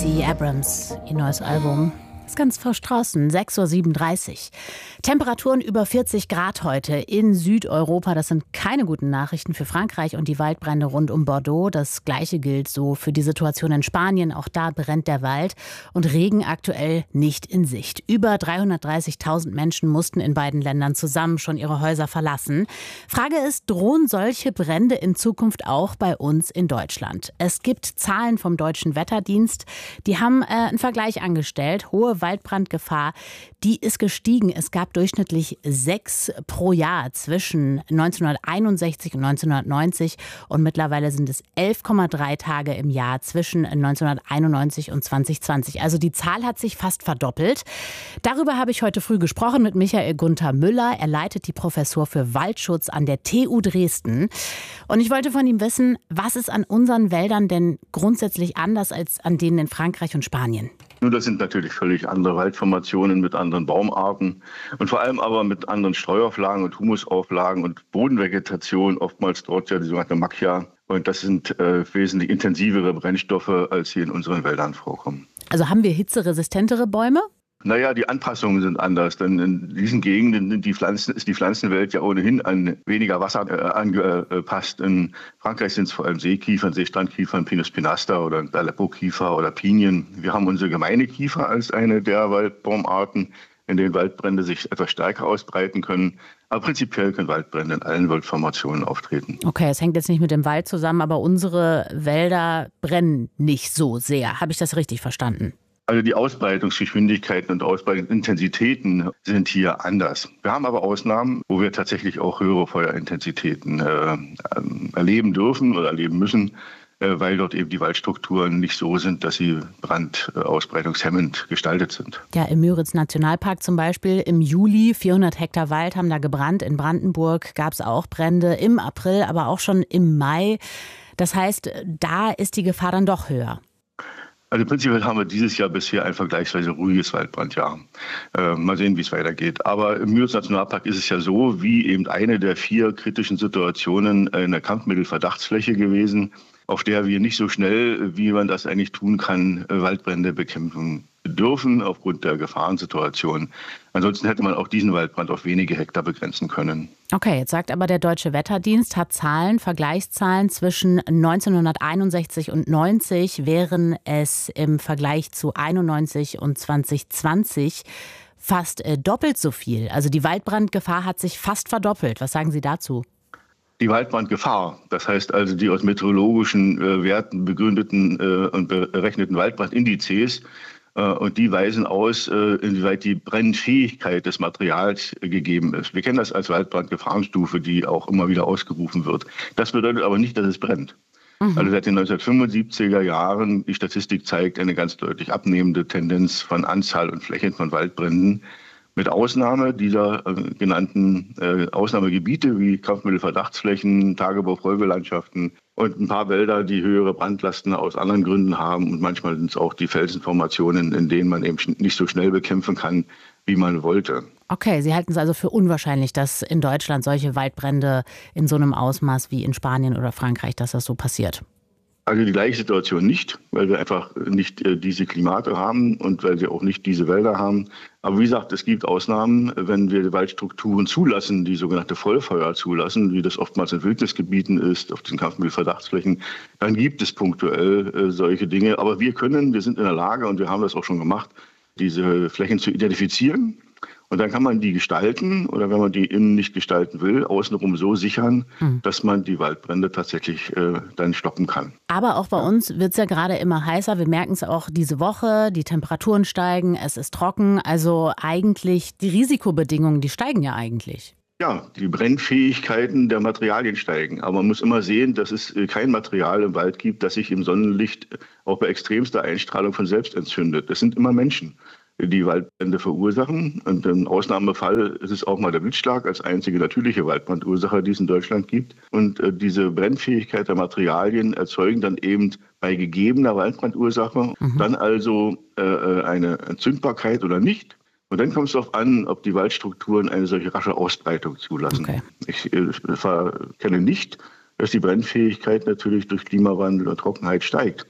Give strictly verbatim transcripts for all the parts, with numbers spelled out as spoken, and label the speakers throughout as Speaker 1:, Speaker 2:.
Speaker 1: Stacey Abrams, ihr neues Album. Ist ganz frisch draußen, sechs Uhr siebenunddreißig. Temperaturen über vierzig Grad heute in Südeuropa. Das sind keine guten Nachrichten für Frankreich und die Waldbrände rund um Bordeaux. Das Gleiche gilt so für die Situation in Spanien. Auch da brennt der Wald und Regen aktuell nicht in Sicht. Über dreihundertdreißigtausend Menschen mussten in beiden Ländern zusammen schon ihre Häuser verlassen. Frage ist, drohen solche Brände in Zukunft auch bei uns in Deutschland? Es gibt Zahlen vom Deutschen Wetterdienst. Die haben äh, einen Vergleich angestellt. Hohe Waldbrandgefahr, die ist gestiegen. Es gab durchschnittlich sechs pro Jahr zwischen neunzehnhunderteinundsechzig und neunzehnhundertneunzig und mittlerweile sind es elf Komma drei Tage im Jahr zwischen neunzehnhunderteinundneunzig und zwanzig zwanzig. Also die Zahl hat sich fast verdoppelt. Darüber habe ich heute früh gesprochen mit Michael Gunther Müller. Er leitet die Professur für Waldschutz an der T U Dresden. Und ich wollte von ihm wissen, was ist an unseren Wäldern denn grundsätzlich anders als an denen in Frankreich und Spanien?
Speaker 2: Nun, das sind natürlich völlig andere Waldformationen mit anderen Baumarten und vor allem aber mit anderen Streuauflagen und Humusauflagen und Bodenvegetation, oftmals dort ja die sogenannte Macchia. Und das sind äh, wesentlich intensivere Brennstoffe, als hier in unseren Wäldern vorkommen.
Speaker 1: Also haben wir hitzeresistentere Bäume?
Speaker 2: Naja, die Anpassungen sind anders, denn in diesen Gegenden sind die Pflanzen, ist die Pflanzenwelt ja ohnehin an weniger Wasser äh, angepasst. In Frankreich sind es vor allem Seekiefern, Seestrandkiefern, Pinus pinaster oder Aleppo-Kiefer oder Pinien. Wir haben unsere gemeine Kiefer als eine der Waldbaumarten, in denen Waldbrände sich etwas stärker ausbreiten können. Aber prinzipiell können Waldbrände in allen Waldformationen auftreten.
Speaker 1: Okay, es hängt jetzt nicht mit dem Wald zusammen, aber unsere Wälder brennen nicht so sehr. Habe ich das richtig verstanden?
Speaker 2: Also die Ausbreitungsgeschwindigkeiten und Ausbreitungsintensitäten sind hier anders. Wir haben aber Ausnahmen, wo wir tatsächlich auch höhere Feuerintensitäten äh, erleben dürfen oder erleben müssen, äh, weil dort eben die Waldstrukturen nicht so sind, dass sie brandausbreitungshemmend gestaltet sind.
Speaker 1: Ja, im Müritz-Nationalpark zum Beispiel im Juli, vierhundert Hektar Wald haben da gebrannt. In Brandenburg gab es auch Brände im April, aber auch schon im Mai. Das heißt, da ist die Gefahr dann doch höher.
Speaker 2: Also prinzipiell haben wir dieses Jahr bisher ein vergleichsweise ruhiges Waldbrandjahr. Äh, mal sehen, wie es weitergeht. Aber im Müritz-Nationalpark ist es ja so, wie eben eine der vier kritischen Situationen in der Kampfmittelverdachtsfläche gewesen, auf der wir nicht so schnell, wie man das eigentlich tun kann, Waldbrände bekämpfen dürfen aufgrund der Gefahrensituation. Ansonsten hätte man auch diesen Waldbrand auf wenige Hektar begrenzen können.
Speaker 1: Okay, jetzt sagt aber der Deutsche Wetterdienst, hat Zahlen, Vergleichszahlen zwischen neunzehnhunderteinundsechzig und neunzig, wären es im Vergleich zu einundneunzig und zwanzig zwanzig fast äh, doppelt so viel. Also die Waldbrandgefahr hat sich fast verdoppelt. Was sagen Sie dazu?
Speaker 2: Die Waldbrandgefahr, das heißt also die aus meteorologischen äh, Werten begründeten äh, und berechneten Waldbrandindizes, äh, und die weisen aus, äh, inwieweit die Brennfähigkeit des Materials äh, gegeben ist. Wir kennen das als Waldbrandgefahrenstufe, die auch immer wieder ausgerufen wird. Das bedeutet aber nicht, dass es brennt. Mhm. Also seit den neunzehnhundertfünfundsiebziger Jahren, die Statistik zeigt eine ganz deutlich abnehmende Tendenz von Anzahl und Flächen von Waldbränden. Mit Ausnahme dieser äh, genannten äh, Ausnahmegebiete wie Kampfmittelverdachtsflächen, Tagebau-Folgelandschaften und ein paar Wälder, die höhere Brandlasten aus anderen Gründen haben. Und manchmal sind es auch die Felsenformationen, in denen man eben nicht so schnell bekämpfen kann, wie man wollte.
Speaker 1: Okay, Sie halten es also für unwahrscheinlich, dass in Deutschland solche Waldbrände in so einem Ausmaß wie in Spanien oder Frankreich, dass das so passiert?
Speaker 2: Also die gleiche Situation nicht, weil wir einfach nicht äh, diese Klimate haben und weil wir auch nicht diese Wälder haben. Aber wie gesagt, es gibt Ausnahmen, wenn wir Waldstrukturen zulassen, die sogenannte Vollfeuer zulassen, wie das oftmals in Wildnisgebieten ist, auf den Kampfmittelverdachtsflächen, dann gibt es punktuell äh, solche Dinge. Aber wir können, wir sind in der Lage und wir haben das auch schon gemacht, diese Flächen zu identifizieren. Und dann kann man die gestalten oder wenn man die innen nicht gestalten will, außenrum so sichern, mhm. dass man die Waldbrände tatsächlich äh, dann stoppen kann.
Speaker 1: Aber auch bei uns wird es ja gerade immer heißer. Wir merken es auch diese Woche. Die Temperaturen steigen, es ist trocken. Also eigentlich die Risikobedingungen, die steigen ja eigentlich.
Speaker 2: Ja, die Brennfähigkeiten der Materialien steigen. Aber man muss immer sehen, dass es kein Material im Wald gibt, das sich im Sonnenlicht auch bei extremster Einstrahlung von selbst entzündet. Das sind immer Menschen, die Waldbrände verursachen. Und im Ausnahmefall ist es auch mal der Wildschlag als einzige natürliche Waldbrandursache, die es in Deutschland gibt. Und äh, diese Brennfähigkeit der Materialien erzeugen dann eben bei gegebener Waldbrandursache mhm. dann also äh, eine Entzündbarkeit oder nicht. Und dann kommt es darauf an, ob die Waldstrukturen eine solche rasche Ausbreitung zulassen. Okay. Ich äh, kenne nicht, dass die Brennfähigkeit natürlich durch Klimawandel und Trockenheit steigt.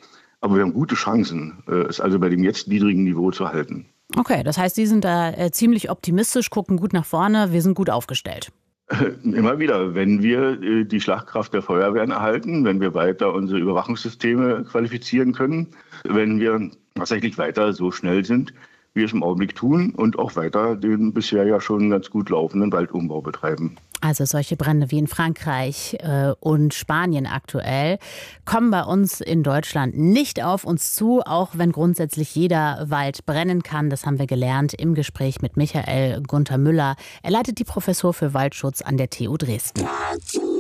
Speaker 2: Aber wir haben gute Chancen, es also bei dem jetzt niedrigen Niveau zu halten.
Speaker 1: Okay, das heißt, Sie sind da äh, ziemlich optimistisch, gucken gut nach vorne, wir sind gut aufgestellt.
Speaker 2: Immer wieder, wenn wir äh, die Schlagkraft der Feuerwehren erhalten, wenn wir weiter unsere Überwachungssysteme qualifizieren können, wenn wir tatsächlich weiter so schnell sind, wie wir es im Augenblick tun und auch weiter den bisher ja schon ganz gut laufenden Waldumbau betreiben.
Speaker 1: Also solche Brände wie in Frankreich äh, und Spanien aktuell kommen bei uns in Deutschland nicht auf uns zu, auch wenn grundsätzlich jeder Wald brennen kann. Das haben wir gelernt im Gespräch mit Michael Gunther Müller. Er leitet die Professur für Waldschutz an der T U Dresden.